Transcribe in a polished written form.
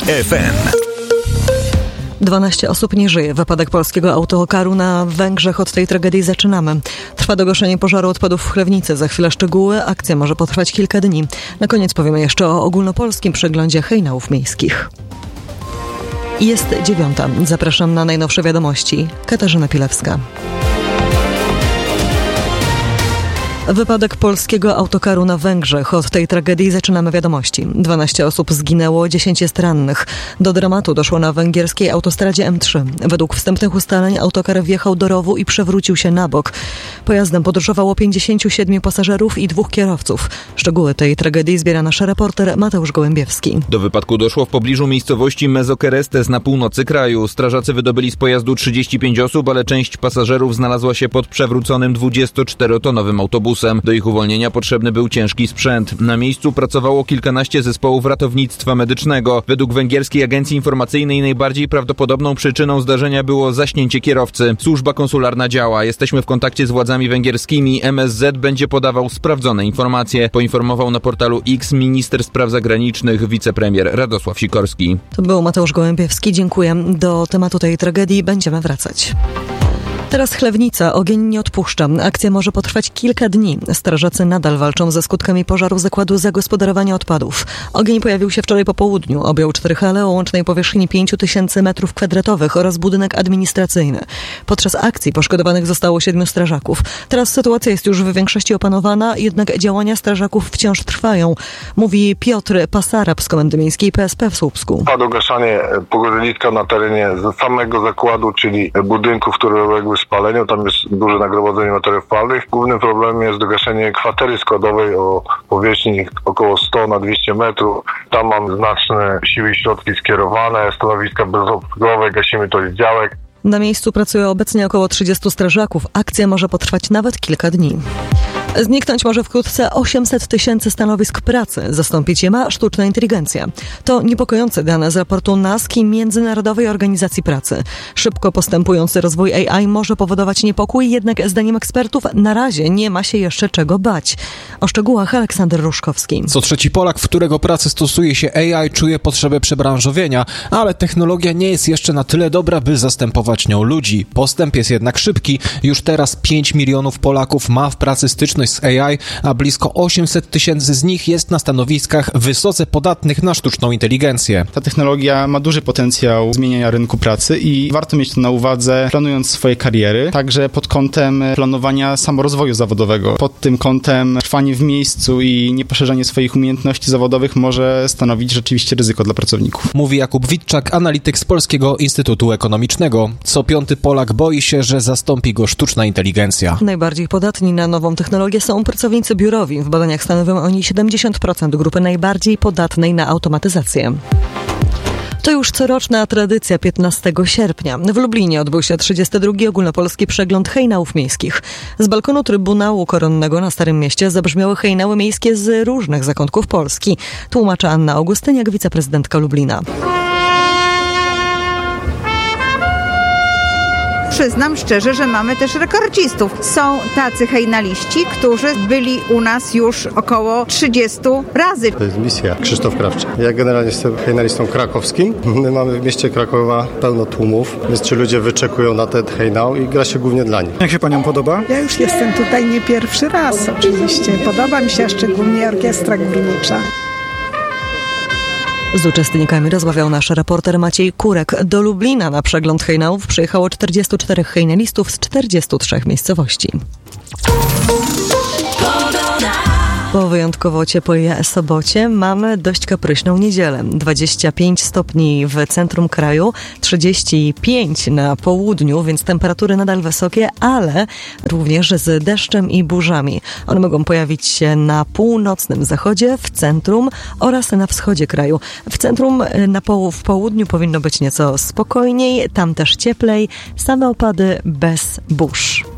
FM. 12 osób nie żyje. Wypadek polskiego autokaru na Węgrzech. Od tej tragedii zaczynamy. Trwa dogaszenie pożaru odpadów w Chlewnicy. Za chwilę szczegóły. Akcja może potrwać kilka dni. Na koniec powiemy jeszcze o ogólnopolskim przeglądzie hejnałów miejskich. Jest 9:00. Zapraszam na najnowsze wiadomości. Katarzyna Pilewska. Wypadek polskiego autokaru na Węgrzech. Od tej tragedii zaczynamy wiadomości. 12 osób zginęło, 10 jest rannych. Do dramatu doszło na węgierskiej autostradzie M3. Według wstępnych ustaleń autokar wjechał do rowu i przewrócił się na bok. Pojazdem podróżowało 57 pasażerów i 2 kierowców. Szczegóły tej tragedii zbiera nasz reporter Mateusz Gołębiewski. Do wypadku doszło w pobliżu miejscowości Mezokerestes na północy kraju. Strażacy wydobyli z pojazdu 35 osób, ale część pasażerów znalazła się pod przewróconym 24-tonowym autobusem. Do ich uwolnienia potrzebny był ciężki sprzęt. Na miejscu pracowało kilkanaście zespołów ratownictwa medycznego. Według węgierskiej agencji informacyjnej najbardziej prawdopodobną przyczyną zdarzenia było zaśnięcie kierowcy. Służba konsularna działa. Jesteśmy w kontakcie z władzami węgierskimi. MSZ będzie podawał sprawdzone informacje. Poinformował na portalu X minister spraw zagranicznych wicepremier Radosław Sikorski. To był Mateusz Gołębiewski. Dziękuję. Do tematu tej tragedii będziemy wracać. Teraz Chlewnica. Ogień nie odpuszcza. Akcja może potrwać kilka dni. Strażacy nadal walczą ze skutkami pożaru zakładu zagospodarowania odpadów. Ogień pojawił się wczoraj po południu. Objął 4 hale o łącznej powierzchni 5000 m2 oraz budynek administracyjny. Podczas akcji poszkodowanych zostało 7 strażaków. Teraz sytuacja jest już w większości opanowana, jednak działania strażaków wciąż trwają. Mówi Piotr Pasarab z Komendy Miejskiej PSP w Słupsku. Dogaszanie pogorzeliska na terenie samego zakładu, czyli budynków, które uległy spaleniu. Tam jest duże nagromadzenie materiałów palnych. Głównym problemem jest dogaszenie kwatery składowej o powierzchni około 100 na 200 metrów. Tam mam znaczne siły i środki skierowane, stanowiska bezobsługowe, gasimy to z działek. Na miejscu pracuje obecnie około 30 strażaków. Akcja może potrwać nawet kilka dni. Zniknąć może wkrótce 800 000 stanowisk pracy. Zastąpić je ma sztuczna inteligencja. To niepokojące dane z raportu NASK i Międzynarodowej Organizacji Pracy. Szybko postępujący rozwój AI może powodować niepokój, jednak zdaniem ekspertów na razie nie ma się jeszcze czego bać. O szczegółach Aleksander Ruszkowski. Co trzeci Polak, w którego pracy stosuje się AI, czuje potrzebę przebranżowienia, ale technologia nie jest jeszcze na tyle dobra, by zastępować nią ludzi. Postęp jest jednak szybki. Już teraz 5 milionów Polaków ma w pracy styczność z AI, a blisko 800 000 z nich jest na stanowiskach wysoce podatnych na sztuczną inteligencję. Ta technologia ma duży potencjał zmieniania rynku pracy i warto mieć to na uwadze, planując swoje kariery, także pod kątem planowania samorozwoju zawodowego. Pod tym kątem trwanie w miejscu i nieposzerzanie swoich umiejętności zawodowych może stanowić rzeczywiście ryzyko dla pracowników. Mówi Jakub Witczak, analityk z Polskiego Instytutu Ekonomicznego. Co 5. Polak boi się, że zastąpi go sztuczna inteligencja. Najbardziej podatni na nową technologię są pracownicy biurowi. W badaniach stanowią oni 70% grupy najbardziej podatnej na automatyzację. To już coroczna tradycja 15 sierpnia. W Lublinie odbył się 32. ogólnopolski przegląd hejnałów miejskich. Z balkonu Trybunału Koronnego na Starym Mieście zabrzmiały hejnały miejskie z różnych zakątków Polski. Tłumaczy Anna Augustyniak, wiceprezydentka Lublina. Przyznam szczerze, że mamy też rekordzistów. Są tacy hejnaliści, którzy byli u nas już około 30 razy. To jest misja. Krzysztof Krawczyk. Ja generalnie jestem hejnalistą krakowskim. My mamy w mieście Krakowa pełno tłumów, więc ci ludzie wyczekują na ten hejnał i gra się głównie dla nich. Jak się paniom podoba? Ja już jestem tutaj nie pierwszy raz oczywiście. Podoba mi się szczególnie orkiestra górnicza. Z uczestnikami rozmawiał nasz reporter Maciej Kurek. Do Lublina na przegląd hejnałów przyjechało 44 hejnalistów z 43 miejscowości. Po wyjątkowo ciepłej sobocie mamy dość kapryśną niedzielę. 25 stopni w centrum kraju, 35 na południu, więc temperatury nadal wysokie, ale również z deszczem i burzami. One mogą pojawić się na północnym zachodzie, w centrum oraz na wschodzie kraju. W centrum w południu powinno być nieco spokojniej, tam też cieplej, same opady bez burz.